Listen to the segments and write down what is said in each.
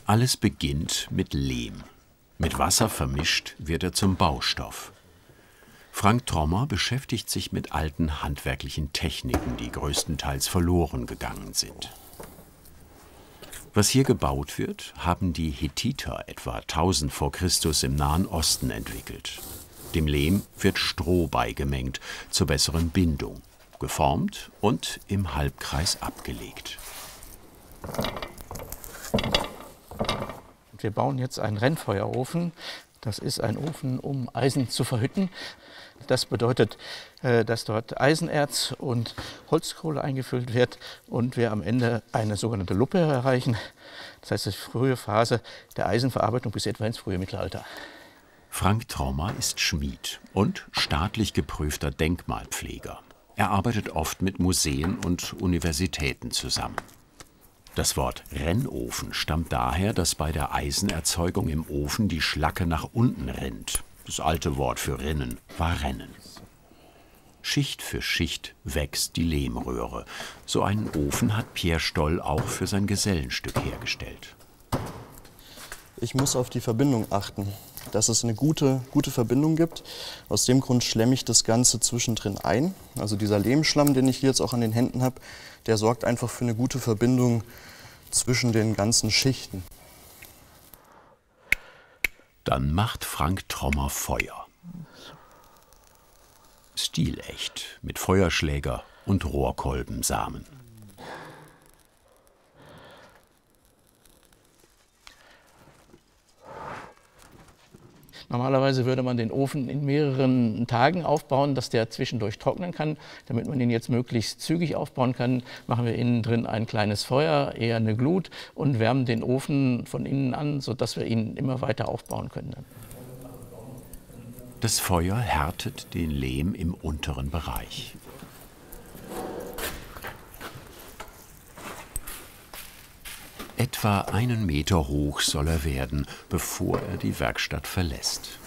Alles beginnt mit Lehm. Mit Wasser vermischt wird er zum Baustoff. Frank Trommer beschäftigt sich mit alten handwerklichen Techniken, die größtenteils verloren gegangen sind. Was hier gebaut wird, haben die Hethiter etwa 1000 vor Christus im Nahen Osten entwickelt. Dem Lehm wird Stroh beigemengt zur besseren Bindung, geformt und im Halbkreis abgelegt. Wir bauen jetzt einen Rennfeuerofen. Das ist ein Ofen, um Eisen zu verhütten. Das bedeutet, dass dort Eisenerz und Holzkohle eingefüllt wird und wir am Ende eine sogenannte Luppe erreichen. Das heißt, die frühe Phase der Eisenverarbeitung bis etwa ins frühe Mittelalter. Frank Trommer ist Schmied und staatlich geprüfter Denkmalpfleger. Er arbeitet oft mit Museen und Universitäten zusammen. Das Wort Rennofen stammt daher, dass bei der Eisenerzeugung im Ofen die Schlacke nach unten rinnt. Das alte Wort für rinnen war rennen. Schicht für Schicht wächst die Lehmröhre. So einen Ofen hat Pierre Stoll auch für sein Gesellenstück hergestellt. Ich muss auf die Verbindung achten, dass es eine gute Verbindung gibt. Aus dem Grund schlemme ich das Ganze zwischendrin ein. Also dieser Lehmschlamm, den ich hier jetzt auch an den Händen habe, der sorgt einfach für eine gute Verbindung zwischen den ganzen Schichten. Dann macht Frank Trommer Feuer. Stilecht, mit Feuerschläger und Rohrkolbensamen. Normalerweise würde man den Ofen in mehreren Tagen aufbauen, dass der zwischendurch trocknen kann. Damit man ihn jetzt möglichst zügig aufbauen kann, machen wir innen drin ein kleines Feuer, eher eine Glut, und wärmen den Ofen von innen an, sodass wir ihn immer weiter aufbauen können. Das Feuer härtet den Lehm im unteren Bereich. Etwa 1 Meter hoch soll er werden, bevor er die Werkstatt verlässt.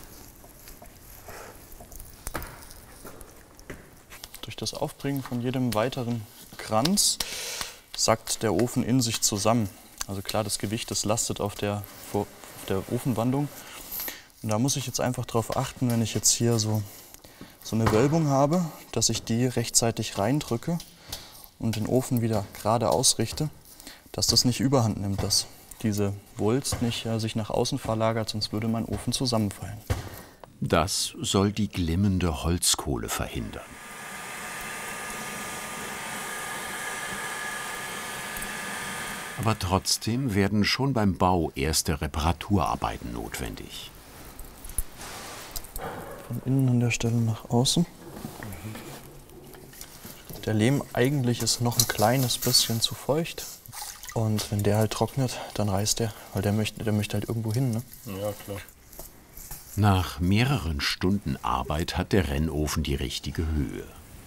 Durch das Aufbringen von jedem weiteren Kranz sackt der Ofen in sich zusammen. Also klar, das Gewicht, das lastet auf der Ofenwandung. Und da muss ich jetzt einfach darauf achten, wenn ich jetzt hier so eine Wölbung habe, dass ich die rechtzeitig reindrücke und den Ofen wieder gerade ausrichte, dass das nicht überhand nimmt, dass diese Wulst nicht sich nach außen verlagert, sonst würde mein Ofen zusammenfallen. Das soll die glimmende Holzkohle verhindern. Aber trotzdem werden schon beim Bau erste Reparaturarbeiten notwendig. Von innen an der Stelle nach außen. Der Lehm eigentlich ist noch ein kleines bisschen zu feucht. Und wenn der halt trocknet, dann reißt der, weil der möchte halt irgendwo hin, ne? Ja, klar. Nach mehreren Stunden Arbeit hat der Rennofen die richtige Höhe.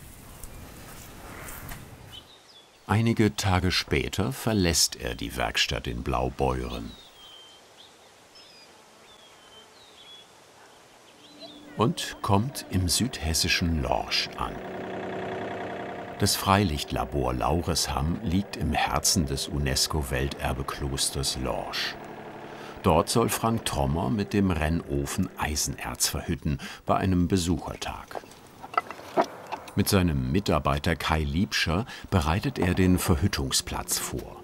Einige Tage später verlässt er die Werkstatt in Blaubeuren. Und kommt im südhessischen Lorsch an. Das Freilichtlabor Lauresham liegt im Herzen des UNESCO-Welterbeklosters Lorsch. Dort soll Frank Trommer mit dem Rennofen Eisenerz verhütten bei einem Besuchertag. Mit seinem Mitarbeiter Kai Liebscher bereitet er den Verhüttungsplatz vor.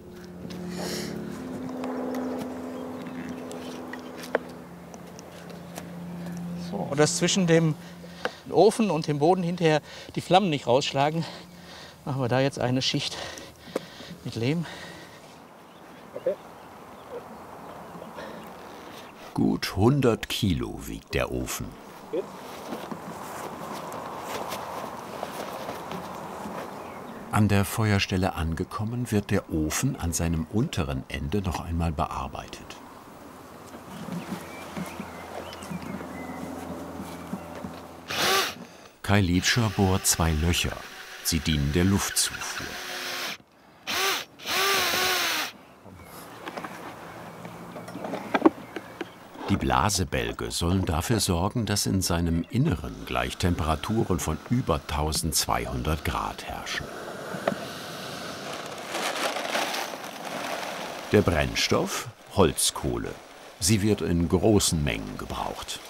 So, dass zwischen dem Ofen und dem Boden hinterher die Flammen nicht rausschlagen, machen wir da jetzt eine Schicht mit Lehm. Okay. Gut 100 Kilo wiegt der Ofen. Geht's? An der Feuerstelle angekommen, wird der Ofen an seinem unteren Ende noch einmal bearbeitet. Kai Liebscher bohrt 2 Löcher. Sie dienen der Luftzufuhr. Die Blasebälge sollen dafür sorgen, dass in seinem Inneren gleich Temperaturen von über 1200 Grad herrschen. Der Brennstoff Holzkohle. Sie wird in großen Mengen gebraucht.